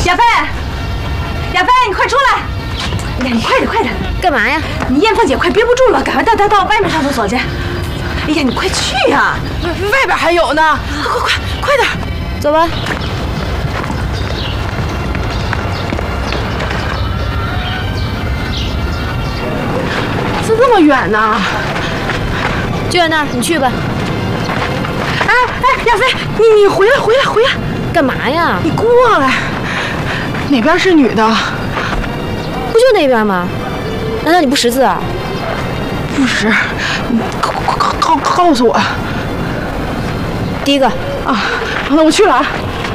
亚飞，亚飞，你快出来！哎呀，你快点，快点！ 干嘛呀？ 你艳凤姐快憋不住了，赶快带她到外面上厕所去。哎呀，你快去呀！外边还有呢，快点！ 走吧。 是这么远呢？ 就在那儿，你去吧。 哎，亚飞，你回来！ 干嘛呀？ 你过来，哪边是女的？ 不就那边吗？难道你不识字啊？ 不识，你告诉我。 第一个啊，那我去了啊。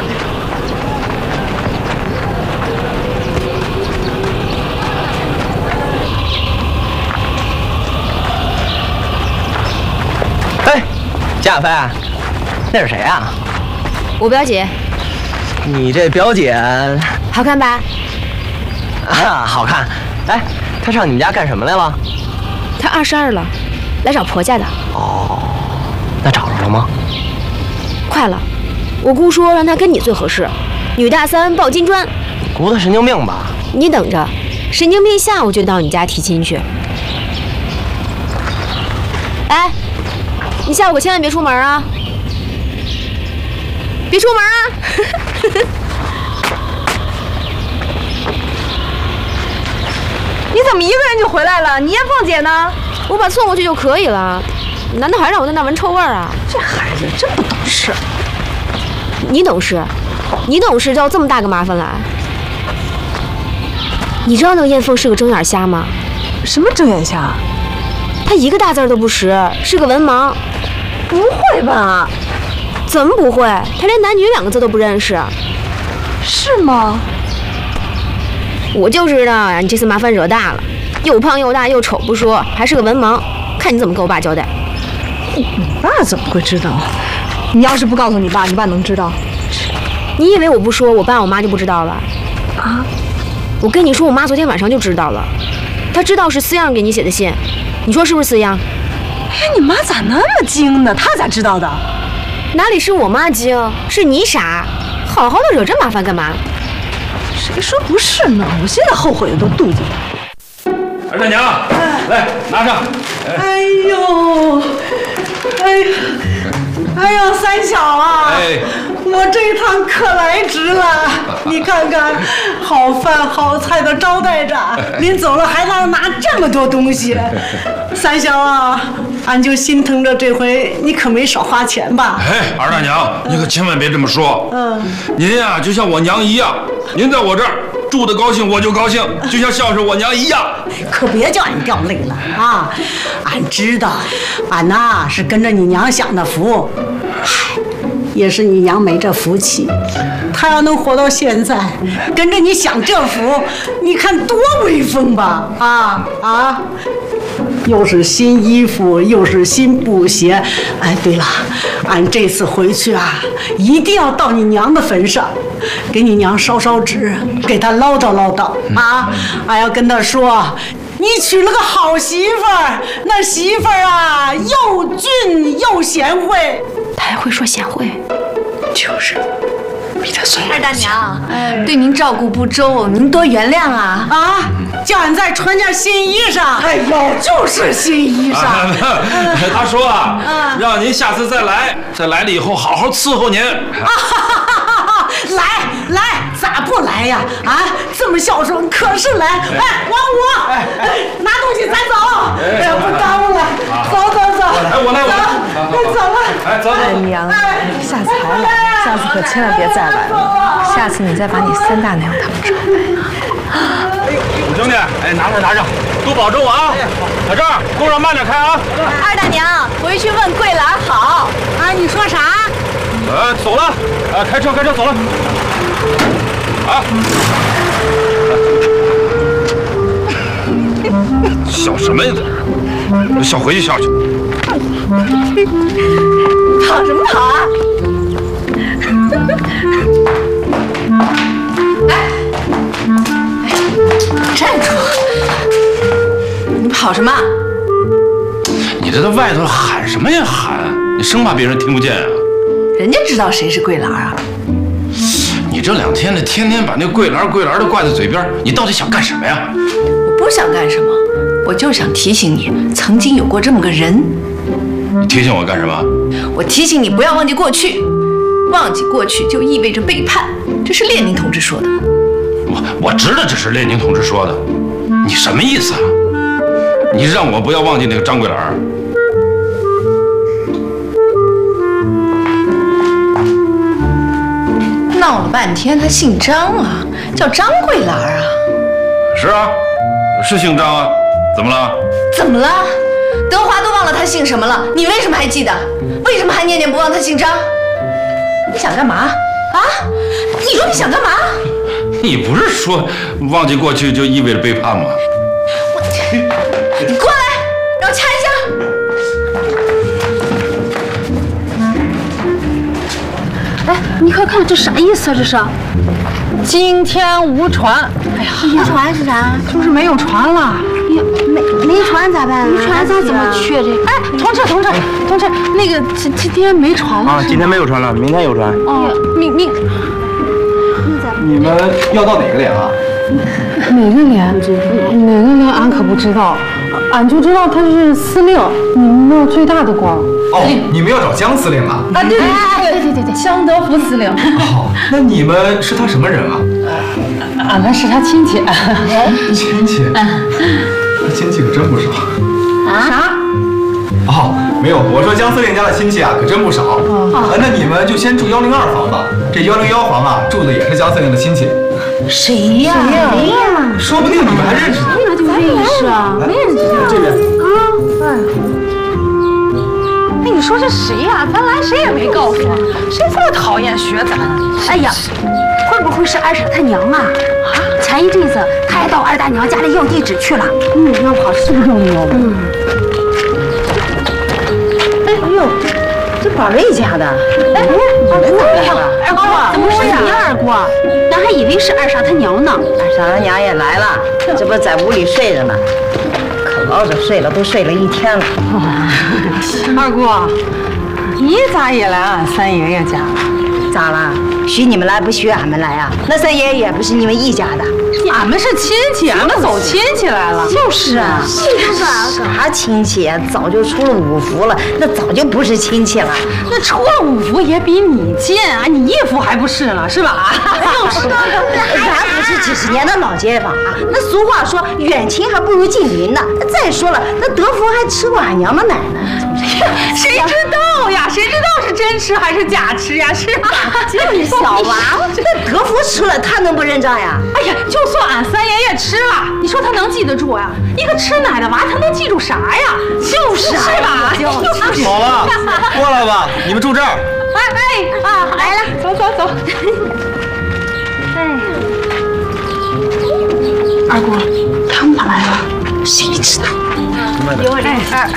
哎，贾飞，那是谁啊？ 我表姐。 你这表姐好看吧？ 啊，好看。哎，她上你们家干什么来了？ 她22了，来找婆家的。 哦，那找着了吗？ 快了，我姑说让她跟你最合适，女大三抱金砖。 姑她神经病吧？ 你等着，神经病下午就到你家提亲去。哎，你下午可千万别出门啊！别出门啊！ 你怎么一个人就回来了？你艳凤姐呢？ 我把送过去就可以了，难道还让我在那闻臭味啊？ 这孩子真不懂事。 你懂事，你懂事，招这么大个麻烦来。你知道那个艳凤是个睁眼瞎吗？ 什么睁眼瞎？ 她一个大字都不识，是个文盲。 不会吧？ 怎么不会？她连男女2个字都不认识。 是吗？ 我就知道呀，你这次麻烦惹大了，又胖又大又丑不说，还是个文盲，看你怎么跟我爸交代。 你爸怎么会知道？你要是不告诉你爸，你爸能知道？ 你以为我不说，我爸我妈就不知道了？ 啊！ 我跟你说，我妈昨天晚上就知道了，她知道是思样给你写的信，你说是不是思样？ 哎呀，你妈咋那么精呢？她咋知道的？ 哪里是我妈精，是你傻，好好的惹这麻烦干嘛？ 谁说不是呢？我现在后悔的都肚子疼。 二大娘，来拿上。 哎呦，哎呦，三小啊！ 哎， 我这一趟可来值了。你看看，好饭好菜的招待着，临走了还让拿这么多东西。三小啊，俺就心疼着这回你可没少花钱吧？ 哎，二大娘，你可千万别这么说。您呀，就像我娘一样，您在我这儿住的高兴，我就高兴，就像孝顺我娘一样。 可别叫俺掉泪了啊！俺知道，俺呐是跟着你娘享的福，嗨，也是你娘没这福气。她要能活到现在，跟着你享这福，你看多威风吧！啊！又是新衣服，又是新布鞋。哎，对了，俺这次回去啊，一定要到你娘的坟上，给你娘烧烧纸，给她唠叨唠叨啊！俺要跟她说，你娶了个好媳妇儿，那媳妇儿啊，又俊又贤惠。 她还会说贤惠？ 就是。比他孙二大娘，对您照顾不周，您多原谅啊！ 啊，叫俺再穿件新衣裳。 哎呦，就是新衣裳。 他说啊，让您下次再来了以后好好伺候您。 来，咋不来呀？啊，这么孝顺，可是来。哎，王五，拿东西咱走。哎呀，不耽误了，走。 我来。 走了。 哎，走。 哎娘，下次还来，下次可千万别再来了。下次你再把你三大娘他们找来。 五兄弟，哎，拿上，都保重啊！小郑，路上慢点开啊！ 二大娘，回去问桂兰好。 啊，你说啥？ 走了，开车走了。啊！笑什么呀？笑回去笑去。 跑什么跑啊？站住！你跑什么？ 你这在外头喊什么呀喊？你生怕别人听不见啊？ 人家知道谁是桂兰啊。 你这2天的天天把那桂兰的挂在嘴边，你到底想干什么呀？ 我不想干什么，我就想提醒你，曾经有过这么个人。 你提醒我干什么？ 我提醒你不要忘记过去，忘记过去就意味着背叛，这是列宁同志说的。 我知道这是列宁同志说的，你什么意思啊？你让我不要忘记那个张桂兰。 闹了半天，他姓张啊，叫张桂兰啊。 是啊，是姓张啊，怎么了？ 怎么了？德华都忘了他姓什么了，你为什么还记得？为什么还念念不忘他姓张？你想干嘛啊？你说你想干嘛？ 你不是说忘记过去就意味着背叛吗？ 你过来，让我掐一下。 哎，你快看这啥意思啊？这是今天无船。哎呀， 没船是啥？ 就是没有船了。 没船咋办？没船咱怎么去这个？ 哎，同志，那个今天没船了。 啊，今天没有船了，明天有船。 哦，明。 你们要到哪个连啊？ 哪个连？俺可不知道，俺就知道他是司令，你们那最大的官。 哦，你们要找江司令啊？ 啊，对，江德福司令。 哦，那你们是他什么人啊？ 俺们是他亲戚。 亲戚？他亲戚可真不少。 啥？ 哦，没有，我说江司令家的亲戚啊，可真不少。那你们就先住102房吧。这101房啊，住的也是江司令的亲戚。 谁呀？ 说不定你们还认识呢。 就认识啊，没认识这边。 哎，你说这谁呀？咱来谁也没告诉我，谁这么讨厌学咱？ 哎呀，会不会是二婶她娘啊？前一阵子她还到二大娘家里要地址去了。 那跑是不是有牛？ 哎呦，这宝瑞家的。哎， 二姑，怎么是你二姑？咱还以为是二婶她娘呢。 二婶她娘也来了，这不在屋里睡着呢，可老着睡了，都睡了1天了。 二姑，你咋也来俺三爷爷家了？ 咋了？许你们来不许俺们来啊？那三爷爷也不是你们一家的。 俺们是亲戚，俺们走亲戚来了。就是啊， 啥亲戚呀？早就出了5福了，那早就不是亲戚了。 那出了5福也比你近啊，你1福还不是了，是吧？ 就是，咱不是几十年的老街坊啊。那俗话说，远亲还不如近邻呢。再说了，那德福还吃过俺娘的奶呢。 谁知道呀？谁知道是真吃还是假吃呀？是吧？ 就是小娃娃，那德福吃了，他能不认账呀？ 哎呀，就算俺三爷爷吃了，你说他能记得住呀？一个吃奶的娃，他能记住啥呀？就是吧？ 好了，过来吧，你们住这儿。 来了，走。哎，二姑，他们来了，谁知道？有二。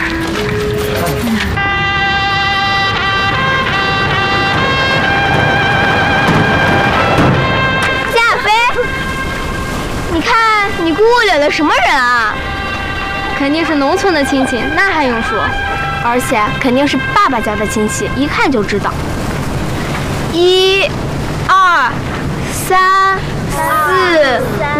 你看，你姑姑惹的什么人啊？肯定是农村的亲戚，那还用说？而且肯定是爸爸家的亲戚，一看就知道。1、2、3、4、